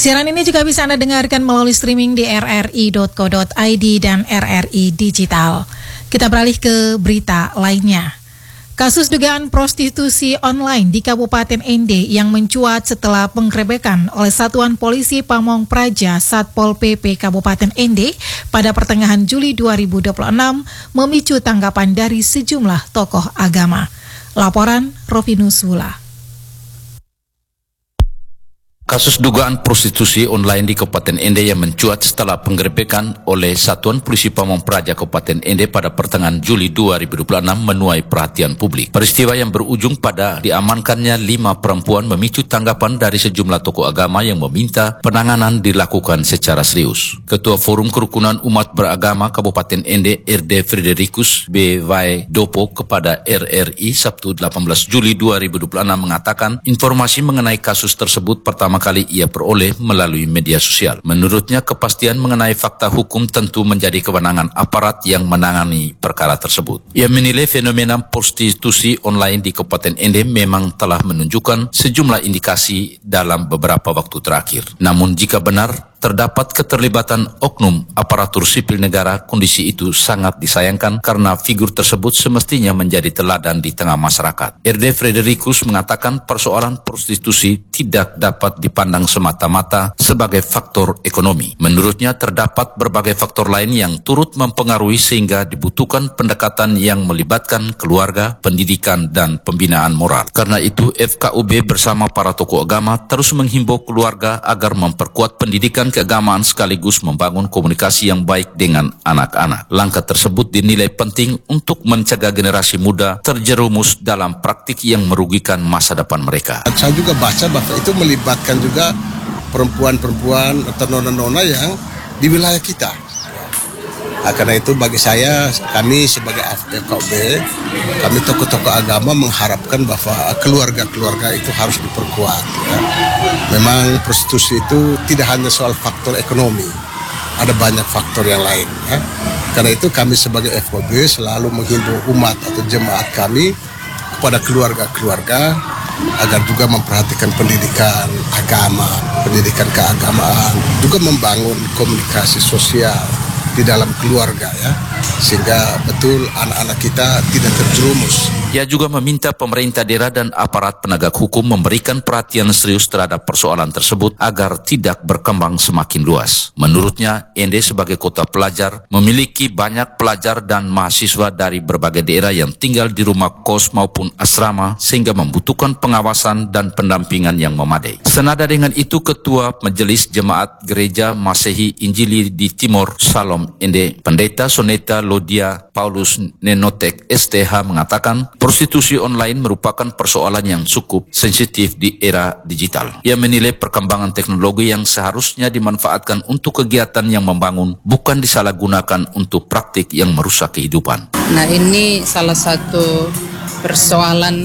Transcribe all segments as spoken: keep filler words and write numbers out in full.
Siaran ini juga bisa Anda dengarkan melalui streaming di r r i dot co dot i d dan R R I Digital. Kita beralih ke berita lainnya. Kasus dugaan prostitusi online di Kabupaten Ende yang mencuat setelah penggerebekan oleh Satuan Polisi Pamong Praja Satpol P P Kabupaten Ende pada pertengahan Juli dua ribu dua puluh enam memicu tanggapan dari sejumlah tokoh agama. Laporan Rovinus Wula. Kasus dugaan prostitusi online di Kabupaten Ende yang mencuat setelah penggerebekan oleh Satuan Polisi Pamong Praja Kabupaten Ende pada pertengahan Juli dua ribu dua puluh enam menuai perhatian publik. Peristiwa yang berujung pada diamankannya lima perempuan memicu tanggapan dari sejumlah tokoh agama yang meminta penanganan dilakukan secara serius. Ketua Forum Kerukunan Umat Beragama Kabupaten Ende, R D Fredericus B. Vai Dopo kepada R R I Sabtu delapan belas Juli dua ribu dua puluh enam mengatakan informasi mengenai kasus tersebut pertama kali ia peroleh melalui media sosial. Menurutnya, kepastian mengenai fakta hukum tentu menjadi kewenangan aparat yang menangani perkara tersebut. Ia menilai fenomena prostitusi online di Kabupaten Ende memang telah menunjukkan sejumlah indikasi dalam beberapa waktu terakhir. Namun jika benar terdapat keterlibatan oknum aparatur sipil negara, kondisi itu sangat disayangkan karena figur tersebut semestinya menjadi teladan di tengah masyarakat. R D Fredericus mengatakan persoalan prostitusi tidak dapat dipandang semata-mata sebagai faktor ekonomi. Menurutnya terdapat berbagai faktor lain yang turut mempengaruhi sehingga dibutuhkan pendekatan yang melibatkan keluarga, pendidikan, dan pembinaan moral. Karena itu F K U B bersama para tokoh agama terus menghimbau keluarga agar memperkuat pendidikan keagamaan sekaligus membangun komunikasi yang baik dengan anak-anak. Langkah tersebut dinilai penting untuk mencegah generasi muda terjerumus dalam praktik yang merugikan masa depan mereka. Saya juga baca bahwa itu melibatkan juga perempuan-perempuan atau nona-nona yang di wilayah kita. Nah, karena itu bagi saya, kami sebagai F K U B, kami tokoh-tokoh agama mengharapkan bahwa keluarga-keluarga itu harus diperkuat. Ya. Memang prostitusi itu tidak hanya soal faktor ekonomi, ada banyak faktor yang lain. Ya. Karena itu kami sebagai F K U B selalu menghimbau umat atau jemaat kami kepada keluarga-keluarga agar juga memperhatikan pendidikan agama, pendidikan keagamaan, juga membangun komunikasi sosial di dalam keluarga, ya, sehingga betul anak-anak kita tidak terjerumus. Ia juga meminta pemerintah daerah dan aparat penegak hukum memberikan perhatian serius terhadap persoalan tersebut agar tidak berkembang semakin luas. Menurutnya, Ende sebagai kota pelajar memiliki banyak pelajar dan mahasiswa dari berbagai daerah yang tinggal di rumah kos maupun asrama sehingga membutuhkan pengawasan dan pendampingan yang memadai. Senada dengan itu, Ketua Majelis Jemaat Gereja Masehi Injili di Timor Salom Ende, Pendeta Soneta Lodia Paulus Nenotek S T H mengatakan prostitusi online merupakan persoalan yang cukup sensitif di era digital. Ia menilai perkembangan teknologi yang seharusnya dimanfaatkan untuk kegiatan yang membangun, bukan disalahgunakan untuk praktik yang merusak kehidupan. Nah, ini salah satu persoalan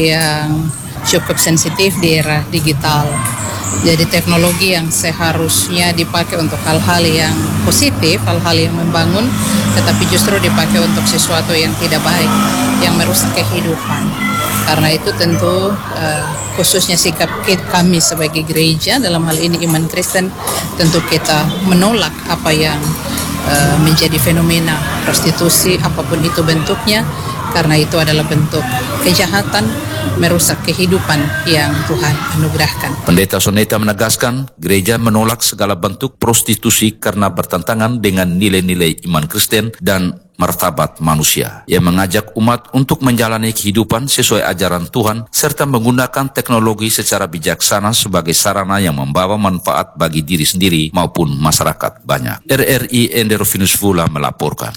yang cukup sensitif di era digital. Jadi teknologi yang seharusnya dipakai untuk hal-hal yang positif, hal-hal yang membangun, tetapi justru dipakai untuk sesuatu yang tidak baik, yang merusak kehidupan. Karena itu tentu uh, khususnya sikap kami sebagai gereja, dalam hal ini iman Kristen, tentu kita menolak apa yang uh, menjadi fenomena prostitusi, apapun itu bentuknya, karena itu adalah bentuk kejahatan, merusak kehidupan yang Tuhan anugerahkan. Pendeta Soneta menegaskan, gereja menolak segala bentuk prostitusi karena bertentangan dengan nilai-nilai iman Kristen dan martabat manusia. Ia mengajak umat untuk menjalani kehidupan sesuai ajaran Tuhan serta menggunakan teknologi secara bijaksana sebagai sarana yang membawa manfaat bagi diri sendiri maupun masyarakat banyak. R R I Ende Rovinus Wula melaporkan.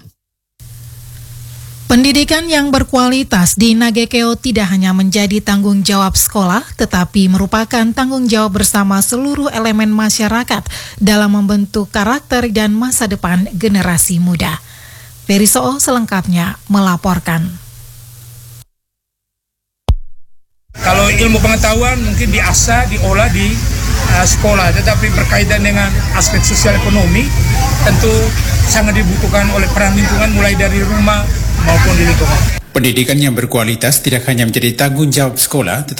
Pendidikan yang berkualitas di Nagekeo tidak hanya menjadi tanggung jawab sekolah, tetapi merupakan tanggung jawab bersama seluruh elemen masyarakat dalam membentuk karakter dan masa depan generasi muda. Ferry Soo selengkapnya melaporkan. Kalau ilmu pengetahuan mungkin diasah, diolah di uh, sekolah, tetapi berkaitan dengan aspek sosial ekonomi tentu sangat dibutuhkan oleh peran lingkungan mulai dari rumah maupun di lingkungan. Pendidikan yang berkualitas tidak hanya menjadi tanggung jawab sekolah, tetapi